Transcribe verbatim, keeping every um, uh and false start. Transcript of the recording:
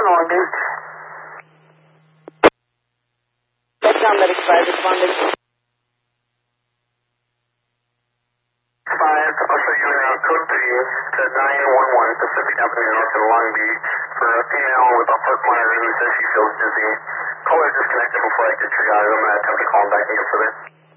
Long Beach. Touchdown Medic five responding. five, I'll show you now, code three to nine one one Pacific Avenue North in Long Beach for a female with a heart monitor who says she feels dizzy. Call her disconnected before I get triage. I'm going to attempt to call him back and get further.